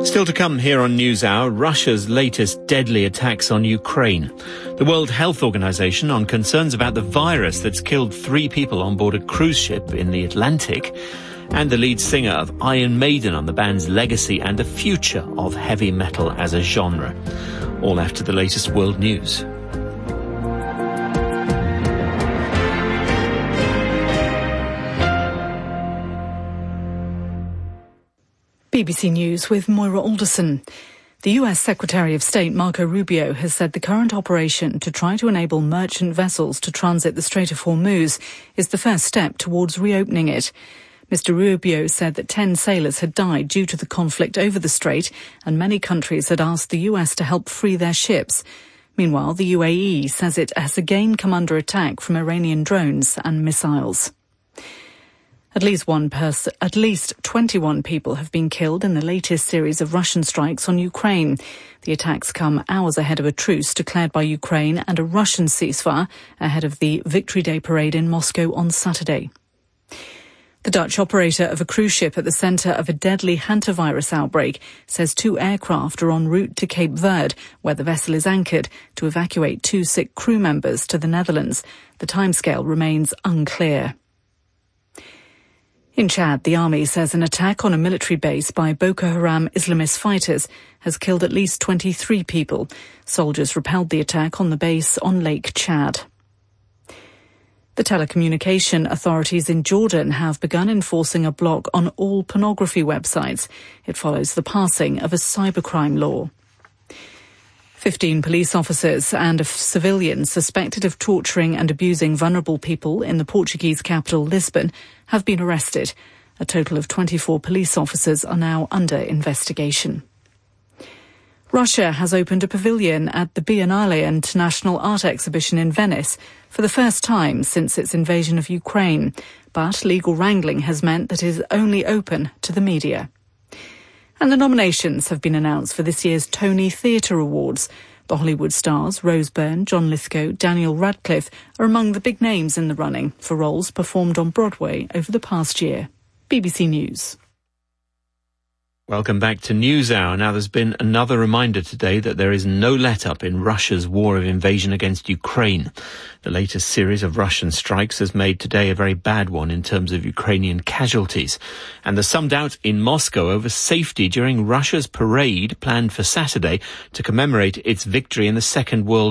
Still to come here on NewsHour, Russia's latest deadly attacks on Ukraine. The World Health Organization on concerns about the virus that's killed 3 people on board a cruise ship in the Atlantic. And the lead singer of Iron Maiden on the band's legacy and the future of heavy metal as a genre. All after the latest world news. BBC News with Moira Alderson. The US Secretary of State Marco Rubio has said the current operation to try to enable merchant vessels to transit the Strait of Hormuz is the first step towards reopening it. Mr. Rubio said that 10 sailors had died due to the conflict over the strait, and many countries had asked the US to help free their ships. Meanwhile, the UAE says it has again come under attack from Iranian drones and missiles. At least 21 people have been killed in the latest series of Russian strikes on Ukraine. The attacks come hours ahead of a truce declared by Ukraine and a Russian ceasefire ahead of the Victory Day parade in Moscow on Saturday. The Dutch operator of a cruise ship at the centre of a deadly hantavirus outbreak says 2 aircraft are en route to Cape Verde, where the vessel is anchored, to evacuate 2 sick crew members to the Netherlands. The timescale remains unclear. In Chad, the army says an attack on a military base by Boko Haram Islamist fighters has killed at least 23 people. Soldiers repelled the attack on the base on Lake Chad. The telecommunication authorities in Jordan have begun enforcing a block on all pornography websites. It follows the passing of a cybercrime law. 15 police officers and a civilian suspected of torturing and abusing vulnerable people in the Portuguese capital Lisbon have been arrested. A total of 24 police officers are now under investigation. Russia has opened a pavilion at the Biennale International Art Exhibition in Venice for the first time since its invasion of Ukraine, but legal wrangling has meant that it is only open to the media. And the nominations have been announced for this year's Tony Theatre Awards. The Hollywood stars Rose Byrne, John Lithgow, Daniel Radcliffe are among the big names in the running for roles performed on Broadway over the past year. BBC News. Welcome back to NewsHour. Now, there's been another reminder today that there is no let-up in Russia's war of invasion against Ukraine. The latest series of Russian strikes has made today a very bad one in terms of Ukrainian casualties. And there's some doubt in Moscow over safety during Russia's parade planned for Saturday to commemorate its victory in the Second World